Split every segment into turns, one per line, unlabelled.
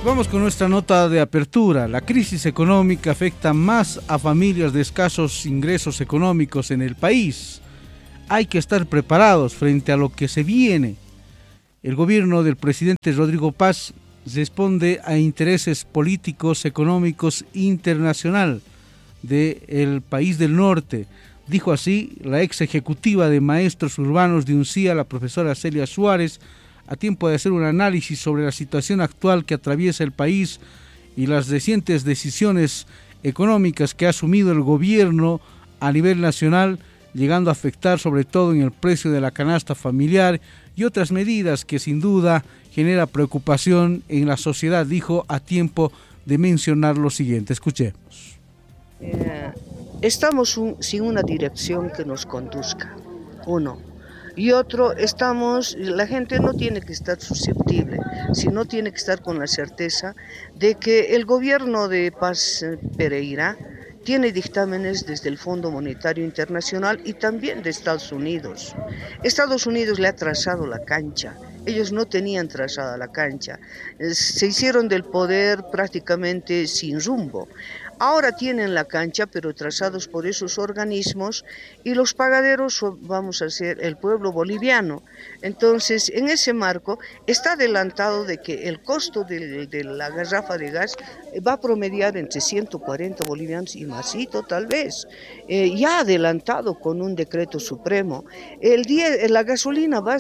Vamos con nuestra nota de apertura. La crisis económica afecta más a familias de escasos ingresos económicos en el país. Hay que estar preparados frente a lo que se viene. El gobierno del presidente Rodrigo Paz responde a intereses políticos, económicos internacional del país del norte. Dijo así la ex ejecutiva de Maestros Urbanos de UNCIA, la profesora Celia Suárez, a tiempo de hacer un análisis sobre la situación actual que atraviesa el país y las recientes decisiones económicas que ha asumido el gobierno a nivel nacional, llegando a afectar sobre todo en el precio de la canasta familiar y otras medidas que sin duda genera preocupación en la sociedad. Dijo a tiempo de mencionar lo siguiente. Escuchemos.
Estamos sin una dirección que nos conduzca, uno. Y otro, la gente no tiene que estar susceptible, sino tiene que estar con la certeza de que el gobierno de Paz Pereira tiene dictámenes desde el Fondo Monetario Internacional y también de Estados Unidos. Estados Unidos le ha trazado la cancha. Ellos no tenían trazada la cancha. Se hicieron del poder prácticamente sin rumbo. Ahora tienen la cancha, pero trazados por esos organismos, y los pagaderos vamos a ser el pueblo boliviano. Entonces, en ese marco, está adelantado de que el costo de la garrafa de gas va a promediar entre 140 bolivianos y masito tal vez. Ya adelantado con un decreto supremo. La gasolina va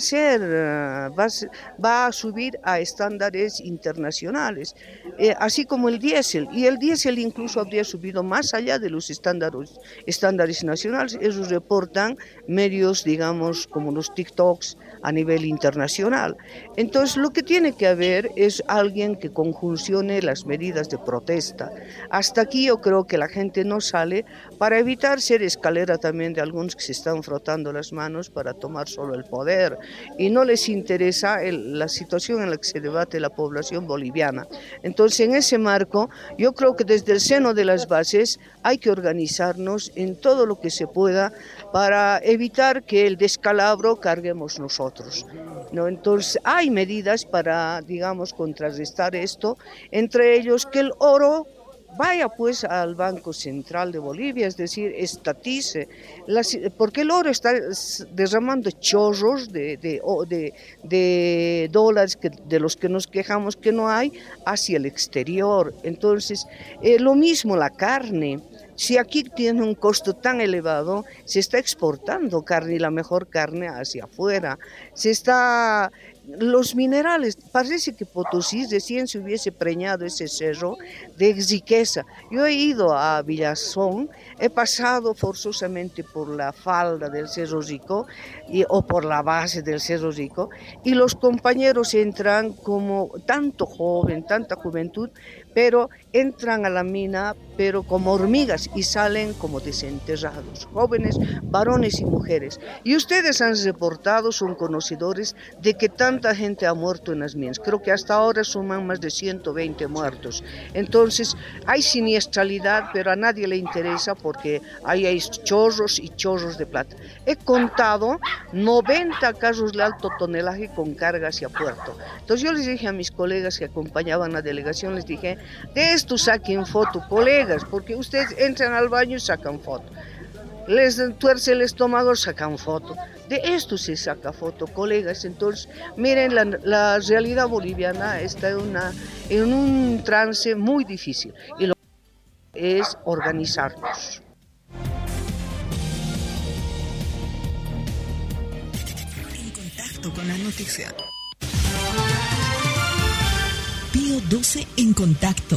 a subir a estándares internacionales, así como el diésel, y el diésel incluso habría subido más allá de los estándares nacionales. Esos reportan medios, digamos, como los TikToks a nivel internacional. Entonces, lo que tiene que haber es alguien que conjuncione las medidas de protesta. Hasta aquí yo creo que la gente no sale para evitar ser escalera también de algunos que se están frotando las manos para tomar solo el poder, y no les interesa la situación en la que se debate la población boliviana. Entonces, en ese marco, yo creo que desde el seno de las bases hay que organizarnos en todo lo que se pueda para evitar que el descalabro carguemos nosotros, ¿no? Entonces hay medidas para, digamos, contrarrestar esto, entre ellos que el oro vaya pues al Banco Central de Bolivia, es decir, estatice, porque el oro está derramando chorros de dólares de los que nos quejamos que no hay hacia el exterior. Entonces, lo mismo la carne. Si aquí tiene un costo tan elevado, se está exportando carne, y la mejor carne hacia afuera. Los minerales, parece que Potosí recién se hubiese preñado ese cerro de riqueza. Yo he ido a Villazón, he pasado forzosamente por la falda del Cerro Rico o por la base del Cerro Rico, y los compañeros entran como tanto joven, tanta juventud, pero entran a la mina, pero como hormigas, y salen como desenterrados, jóvenes, varones y mujeres. Y ustedes han reportado, son conocedores de que tanta gente ha muerto en las minas. Creo que hasta ahora suman más de 120 muertos. Entonces, hay siniestralidad, pero a nadie le interesa porque ahí hay chorros y chorros de plata. He contado 90 carros de alto tonelaje con carga hacia puerto. Entonces, yo les dije a mis colegas que acompañaban la delegación, les dije, de esto saquen foto, colegas, porque ustedes entran al baño y sacan foto. Les tuerce el estómago, sacan foto. De esto se saca foto, colegas. Entonces, miren, la realidad boliviana está en un trance muy difícil, y lo que es organizarnos.
En contacto con la noticia. Pío 12 en contacto.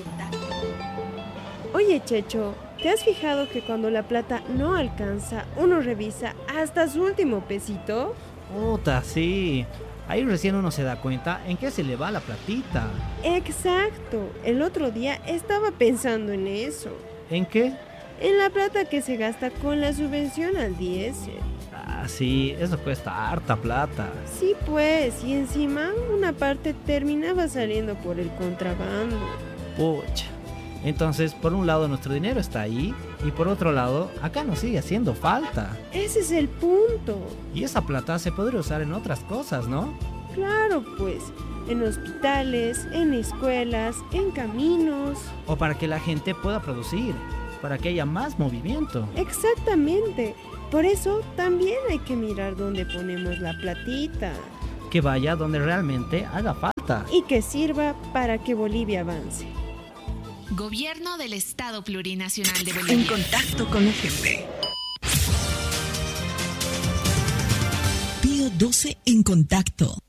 Oye, Checho, ¿te has fijado que cuando la plata no alcanza, uno revisa hasta su último pesito?
Puta, sí. Ahí recién uno se da cuenta en qué se le va la platita.
Exacto. El otro día estaba pensando en eso.
¿En qué?
En la plata que se gasta con la subvención al diésel.
Ah, sí, eso cuesta harta plata.
Sí, pues, y encima una parte terminaba saliendo por el contrabando.
Pucha. Entonces, por un lado nuestro dinero está ahí, y por otro lado, acá nos sigue haciendo falta.
Ese es el punto.
Y esa plata se podría usar en otras cosas, ¿no?
Claro, pues, en hospitales, en escuelas, en caminos.
O para que la gente pueda producir, para que haya más movimiento.
Exactamente. Por eso también hay que mirar dónde ponemos la platita.
Que vaya donde realmente haga falta.
Y que sirva para que Bolivia avance.
Gobierno del Estado Plurinacional de Bolivia.
En contacto con la gente. Pío 12 en contacto.